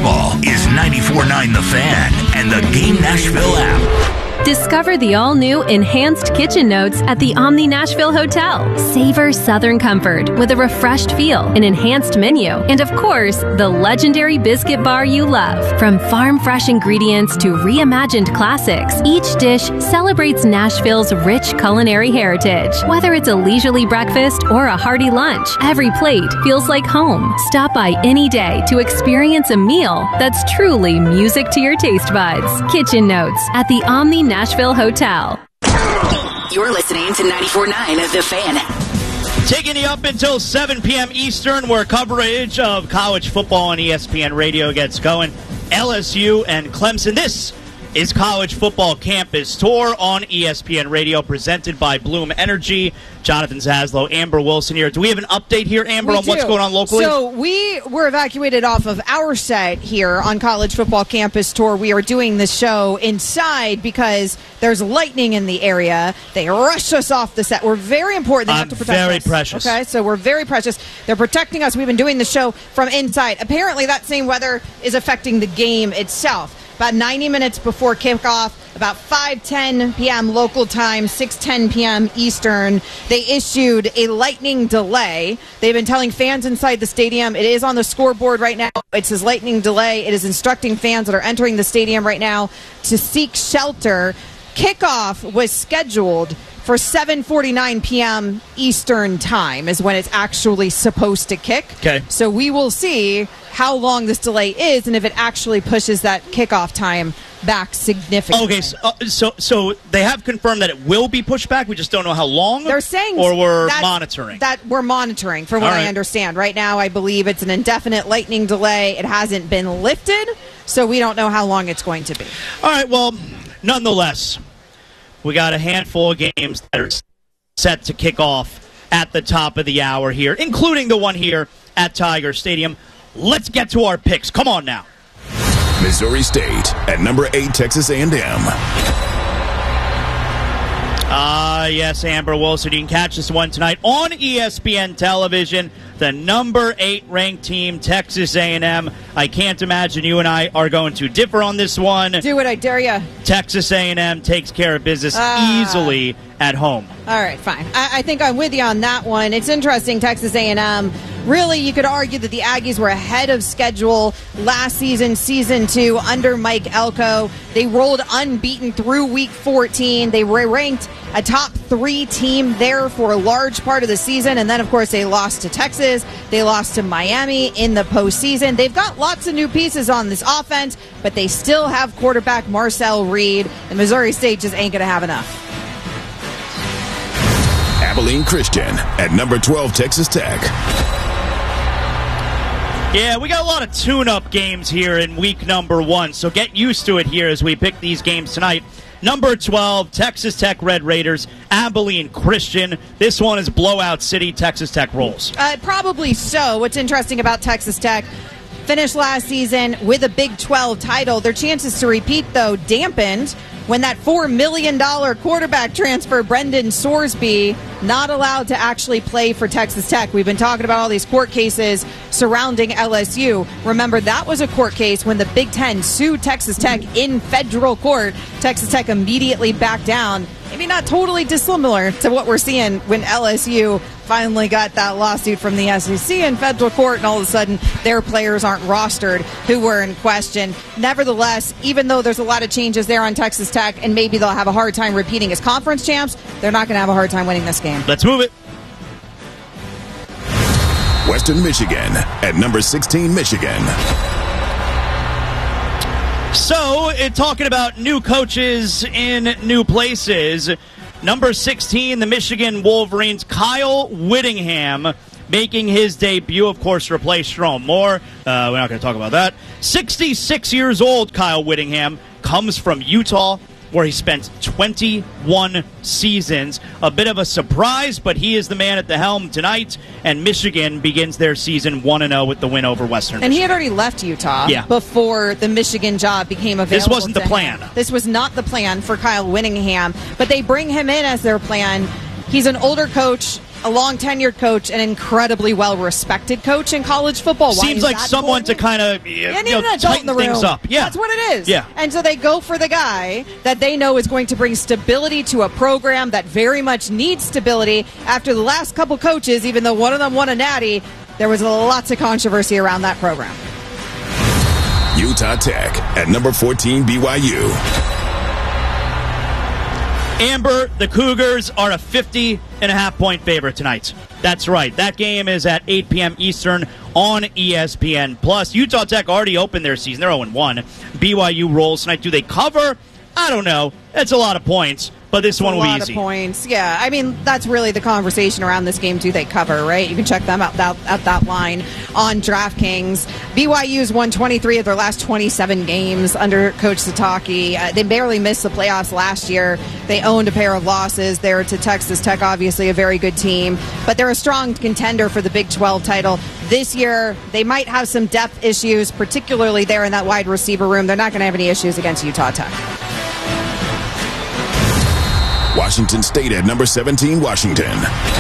baseball is 94.9 The Fan and the Game Nashville app. Discover the all-new enhanced kitchen notes at the Omni Nashville Hotel. Savor Southern comfort with a refreshed feel, an enhanced menu, and of course, the legendary biscuit bar you love. From farm-fresh ingredients to reimagined classics, each dish celebrates Nashville's rich culinary heritage. Whether it's a leisurely breakfast or a hearty lunch, every plate feels like home. Stop by any day to experience a meal that's truly music to your taste buds. Kitchen notes at the Omni Nashville Hotel. You're listening to 94.9 The Fan. Taking you up until 7 p.m. Eastern, where coverage of college football on ESPN Radio gets going. LSU and Clemson. This is College Football Campus Tour on ESPN Radio, presented by Bloom Energy. Jonathan Zaslow, Amber Wilson here. Do we have an update here, Amber, on what's going on locally? So we were evacuated off of our set here on College Football Campus Tour. We are doing the show inside because there's lightning in the area. They rush us off the set. We're very important. They have to protect us. Very precious. Okay, so we're very precious. They're protecting us. We've been doing the show from inside. Apparently, that same weather is affecting the game itself. About 90 minutes before kickoff, about 5:10 p.m. local time, 6:10 p.m. Eastern, they issued a lightning delay. They've been telling fans inside the stadium, it is on the scoreboard right now, it says lightning delay. It is instructing fans that are entering the stadium right now to seek shelter. Kickoff was scheduled for 7:49 p.m. Eastern time is when it's actually supposed to kick. Okay. So we will see how long this delay is and if it actually pushes that kickoff time back significantly. Okay, so they have confirmed that it will be pushed back. We just don't know how long. They're saying, or we're monitoring. That we're monitoring, from what I understand. Right now, I believe it's an indefinite lightning delay. It hasn't been lifted, so we don't know how long it's going to be. All right. Well, nonetheless, we got a handful of games that are set to kick off at the top of the hour here, including the one here at Tiger Stadium. Let's get to our picks. Come on now. Missouri State at number 8, Texas A&M. Yes, Amber Wilson. You can catch this one tonight on ESPN television. The number 8 ranked team, Texas A&M. I can't imagine you and I are going to differ on this one. Do it, I dare you. Texas A&M takes care of business easily at home. All right, fine. I think I'm with you on that one. It's interesting, Texas A&M. Really, you could argue that the Aggies were ahead of schedule last season, Season 2, under Mike Elko. They rolled unbeaten through Week 14. They were ranked a top 3 team there for a large part of the season. And then, of course, they lost to Texas. They lost to Miami in the postseason. They've got lots of new pieces on this offense, but they still have quarterback Marcel Reed. And Missouri State just ain't going to have enough. Abilene Christian at number 12, Texas Tech. Yeah, we got a lot of tune-up games here in week number 1, so get used to it here as we pick these games tonight. Number 12, Texas Tech Red Raiders, Abilene Christian. This one is blowout city. Texas Tech rolls. Probably so. What's interesting about Texas Tech, finished last season with a Big 12 title. Their chances to repeat, though, dampened when that $4 million quarterback transfer, Brendan Sorsby, not allowed to actually play for Texas Tech. We've been talking about all these court cases surrounding LSU. Remember, that was a court case when the Big Ten sued Texas Tech in federal court. Texas Tech immediately backed down. Maybe not totally dissimilar to what we're seeing when LSU finally got that lawsuit from the SEC in federal court, and all of a sudden their players aren't rostered who were in question. Nevertheless, even though there's a lot of changes there on Texas Tech, and maybe they'll have a hard time repeating as conference champs, they're not going to have a hard time winning this game. Let's move it. Western Michigan at number 16, Michigan. So, talking about new coaches in new places, number 16, the Michigan Wolverines, Kyle Whittingham, making his debut, of course, to replace Strom Moore. We're not going to talk about that. 66 years old, Kyle Whittingham, comes from Utah, where he spent 21 seasons. A bit of a surprise, but he is the man at the helm tonight, and Michigan begins their season 1-0 with the win over Western Michigan. And he had already left Utah before the Michigan job became available. This wasn't the plan. This was not the plan for Kyle Whittingham, but they bring him in as their plan. He's an older coach, a long-tenured coach, an incredibly well-respected coach in college football. Seems like someone to kind of tighten things up. Yeah. That's what it is. Yeah. And so they go for the guy that they know is going to bring stability to a program that very much needs stability. After the last couple coaches, even though one of them won a natty, there was lots of controversy around that program. Utah Tech at number 14, BYU. Amber, the Cougars are a 50.5-point favorite tonight. That's right. That game is at 8 p.m. Eastern on ESPN+. Plus, Utah Tech already opened their season. They're 0-1. BYU rolls tonight. Do they cover? I don't know. That's a lot of points, but this one will be easy. A lot of points. Yeah, I mean, that's really the conversation around this game. Do they cover, right? You can check them out at that line on DraftKings. BYU's won 23 of their last 27 games under Coach Sataki. They barely missed the playoffs last year. They owned a pair of losses there to Texas Tech, obviously a very good team. But they're a strong contender for the Big 12 title. This year, they might have some depth issues, particularly there in that wide receiver room. They're not going to have any issues against Utah Tech. Washington State at number 17, Washington.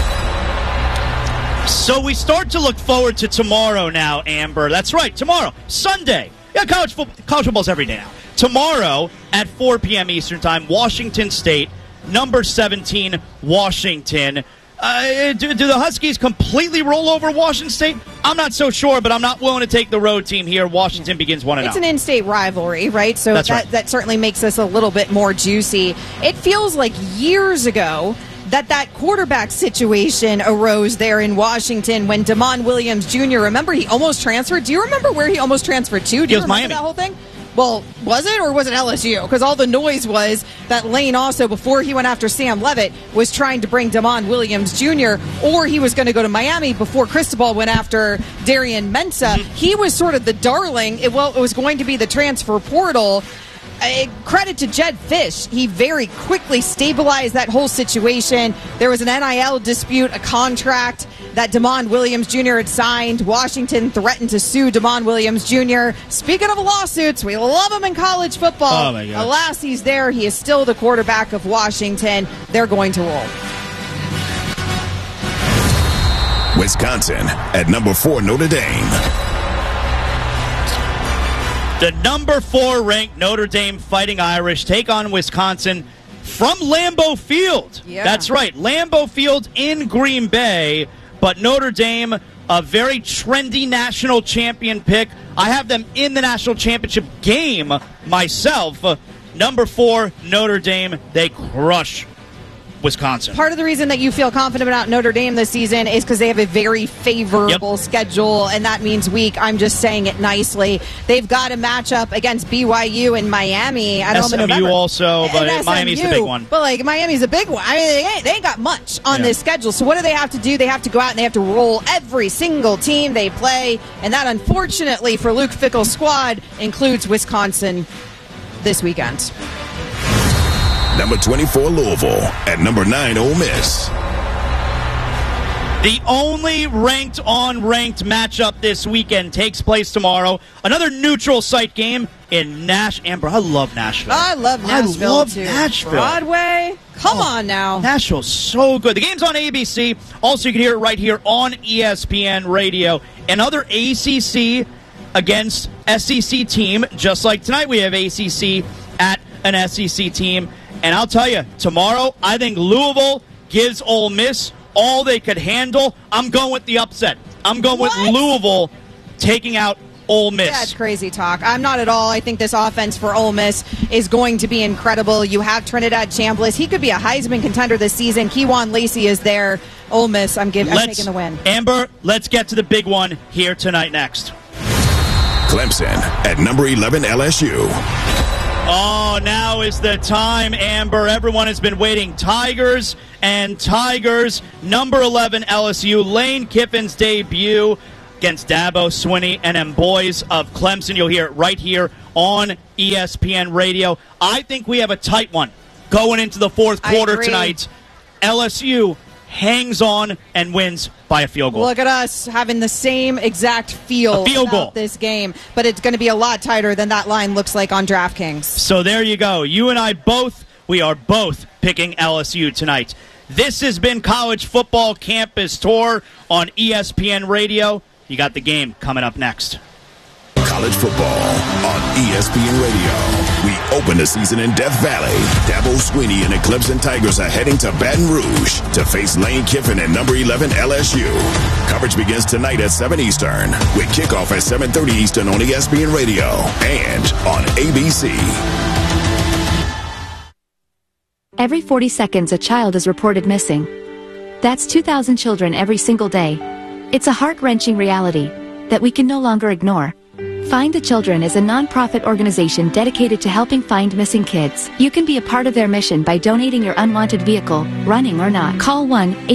So we start to look forward to tomorrow now, Amber. That's right, tomorrow, Sunday. Yeah, college football's every day now. Tomorrow at 4 p.m. Eastern Time, Washington State, number 17, Washington. Do the Huskies completely roll over Washington State? I'm not so sure, but I'm not willing to take the road team here. Washington begins 1-0. It's an in-state rivalry, right? So that certainly makes this a little bit more juicy. It feels like years ago that quarterback situation arose there in Washington when Damon Williams Jr., remember, he almost transferred. Do you remember where he almost transferred to? Do you remember Miami. That whole thing? Well, was it or was it LSU? Because all the noise was that Lane also, before he went after Sam Levitt, was trying to bring Damon Williams Jr., or he was going to go to Miami before Cristobal went after Darian Mensah. He was sort of the darling. It was going to be the transfer portal. Credit to Jed Fish. He very quickly stabilized that whole situation. There was an NIL dispute, a contract that Damon Williams Jr. had signed. Washington threatened to sue Damon Williams Jr. Speaking of lawsuits, we love him in college football. Oh my God. Alas, he's there. He is still the quarterback of Washington. They're going to roll. Wisconsin at number 4, Notre Dame. The number 4 ranked Notre Dame Fighting Irish take on Wisconsin from Lambeau Field. Yeah. That's right, Lambeau Field in Green Bay. But Notre Dame, a very trendy national champion pick. I have them in the national championship game myself. Number 4, Notre Dame. They crush Wisconsin. Part of the reason that you feel confident about Notre Dame this season is because they have a very favorable schedule, and that means weak. I'm just saying it nicely. They've got a matchup against BYU and Miami at home in November. SMU also, but Miami's the big one. But Miami's a big one. I mean, they ain't got much on this schedule. So what do they have to do? They have to go out and they have to roll every single team they play, and that, unfortunately, for Luke Fickell's squad, includes Wisconsin this weekend. Number 24, Louisville. At number 9, Ole Miss. The only ranked-on-ranked matchup this weekend takes place tomorrow. Another neutral site game in Amber, I love Nashville. I love Nashville, I love too. Nashville. Broadway? Come on now. Nashville's so good. The game's on ABC. Also, you can hear it right here on ESPN Radio. Another ACC against SEC team. Just like tonight, we have ACC at an SEC team. And I'll tell you, tomorrow, I think Louisville gives Ole Miss all they could handle. I'm going with the upset. I'm going with Louisville taking out Ole Miss. That's crazy talk. I'm not at all. I think this offense for Ole Miss is going to be incredible. You have Trinidad Chambliss. He could be a Heisman contender this season. Kejuan Lacey is there. Ole Miss, I'm taking the win. Amber, let's get to the big one here tonight next. Clemson at number 11, LSU. Oh, now is the time, Amber. Everyone has been waiting. Tigers and Tigers. Number 11, LSU. Lane Kiffin's debut against Dabo Swinney and them boys of Clemson. You'll hear it right here on ESPN Radio. I think we have a tight one going into the fourth quarter tonight. LSU hangs on and wins by a field goal. Look at us having the same exact feel about this game, but it's going to be a lot tighter than that line looks like on DraftKings. So there you go. You and I both, we are both picking LSU tonight. This has been College Football Campus Tour on ESPN Radio. You got the game coming up next. College football on ESPN Radio. We open the season in Death Valley. Dabo Swinney and the Clemson Tigers are heading to Baton Rouge to face Lane Kiffin and number 11 LSU. Coverage begins tonight at 7 Eastern with kickoff at 7:30 Eastern on ESPN Radio and on ABC. Every 40 seconds, a child is reported missing. That's 2,000 children every single day. It's a heart-wrenching reality that we can no longer ignore. Find the Children is a non-profit organization dedicated to helping find missing kids. You can be a part of their mission by donating your unwanted vehicle, running or not. Call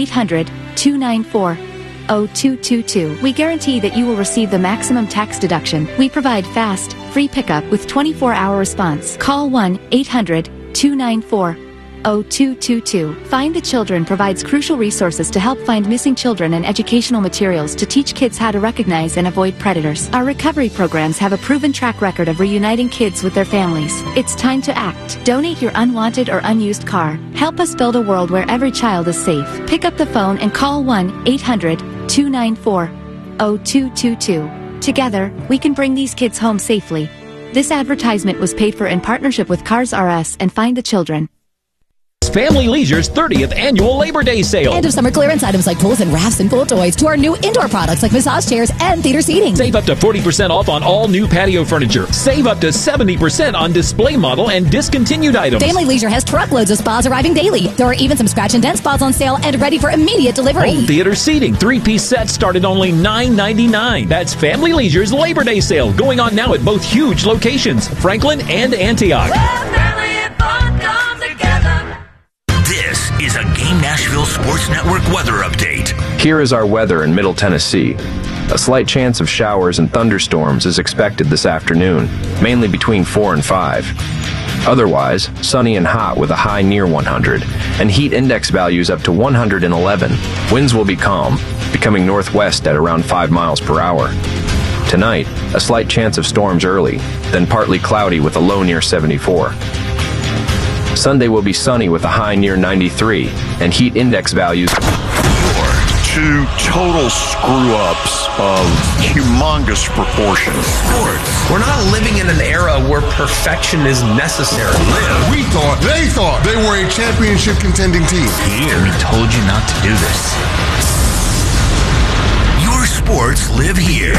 1-800-294-0222. We guarantee that you will receive the maximum tax deduction. We provide fast, free pickup with 24-hour response. Call 1-800-294-0222. Find the Children provides crucial resources to help find missing children and educational materials to teach kids how to recognize and avoid predators. Our recovery programs have a proven track record of reuniting kids with their families. It's time to act. Donate your unwanted or unused car. Help us build a world where every child is safe. Pick up the phone and call 1-800-294-0222. Together, we can bring these kids home safely. This advertisement was paid for in partnership with Cars R Us and Find the Children. Family Leisure's 30th annual Labor Day sale. End of summer clearance items like pools and rafts and pool toys to our new indoor products like massage chairs and theater seating. Save up to 40% off on all new patio furniture. Save up to 70% on display model and discontinued items. Family Leisure has truckloads of spas arriving daily. There are even some scratch and dent spas on sale and ready for immediate delivery. Home theater seating 3-piece sets start at only $9.99. That's Family Leisure's Labor Day sale going on now at both huge locations, Franklin and Antioch. This is a Game Nashville Sports Network weather update. Here is our weather in Middle Tennessee. A slight chance of showers and thunderstorms is expected this afternoon, mainly between 4 and 5. Otherwise, sunny and hot with a high near 100, and heat index values up to 111. Winds will be calm, becoming northwest at around 5 miles per hour. Tonight, a slight chance of storms early, then partly cloudy with a low near 74. Sunday will be sunny with a high near 93, and heat index values. Two total screw-ups of humongous proportions. Sports. We're not living in an era where perfection is necessary. They thought they were a championship contending team. Here, we told you not to do this. Your sports live here.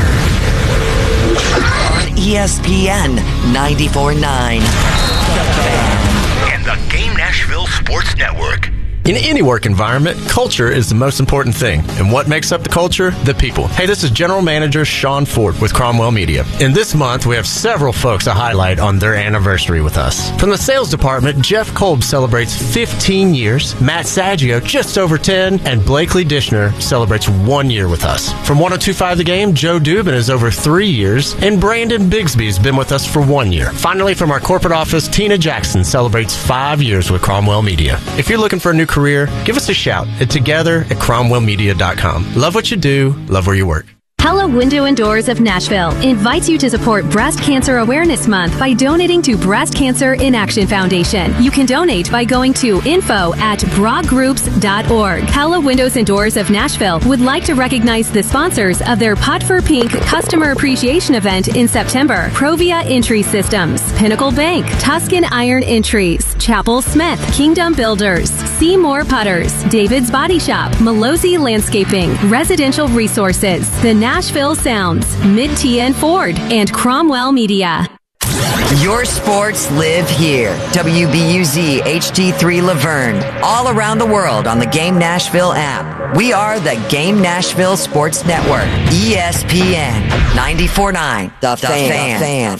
On ESPN 94.9. And the Game Nashville Sports Network. In any work environment, culture is the most important thing. And what makes up the culture? The people. Hey, this is General Manager Sean Ford with Cromwell Media. And this month, we have several folks to highlight on their anniversary with us. From the sales department, Jeff Kolb celebrates 15 years, Matt Saggio just over 10, and Blakely Dishner celebrates 1 year with us. From 102.5 The Game, Joe Dubin is over 3 years, and Brandon Bigsby has been with us for 1 year. Finally, from our corporate office, Tina Jackson celebrates 5 years with Cromwell Media. If you're looking for a new career, give us a shout at together@cromwellmedia.com. Love what you do, love where you work. Hello Window and Doors of Nashville invites you to support Breast Cancer Awareness Month by donating to Breast Cancer in Action Foundation. You can donate by going to info@bragroups.org. Hello Windows and Doors of Nashville would like to recognize the sponsors of their Pot for Pink Customer Appreciation Event in September. Provia Entry Systems, Pinnacle Bank, Tuscan Iron Entries, Chapel Smith, Kingdom Builders, Seymour Putters, David's Body Shop, Malozzi Landscaping, Residential Resources, The Nashville Sounds, Mid-TN Ford, and Cromwell Media. Your sports live here. WBUZ HD3 Laverne. All around the world on the Game Nashville app. We are the Game Nashville Sports Network. ESPN 94.9. The Fan.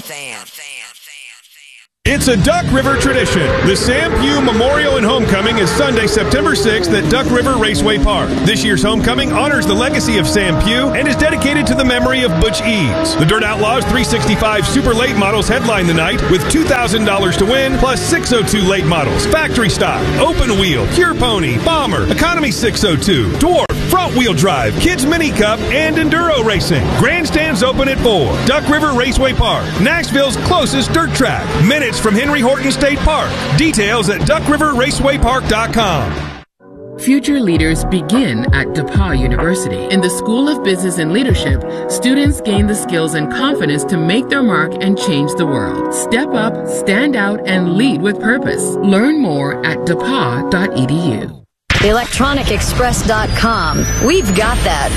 It's a Duck River tradition. The Sam Pugh Memorial and Homecoming is Sunday, September 6th at Duck River Raceway Park. This year's homecoming honors the legacy of Sam Pugh and is dedicated to the memory of Butch Eads. The Dirt Outlaws 365 Super Late Models headline the night with $2,000 to win, plus 602 late models, factory stock, open wheel, Pure Pony, Bomber, Economy 602, Dwarf, front wheel drive, Kids Mini Cup, and Enduro Racing. Grandstands open at 4. Duck River Raceway Park, Nashville's closest dirt track. Minutes from Henry Horton State Park. Details at duckriverracewaypark.com. Future leaders begin at DePauw University. In the School of Business and Leadership, students gain the skills and confidence to make their mark and change the world. Step up, stand out, and lead with purpose. Learn more at depaw.edu. ElectronicExpress.com. We've got that.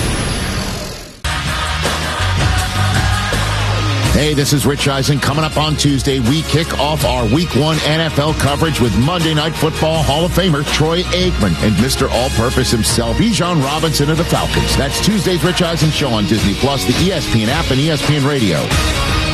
Hey, this is Rich Eisen. Coming up on Tuesday, we kick off our Week 1 NFL coverage with Monday Night Football Hall of Famer Troy Aikman and Mr. All-Purpose himself, Bijan Robinson of the Falcons. That's Tuesday's Rich Eisen Show on Disney+, the ESPN app, and ESPN Radio.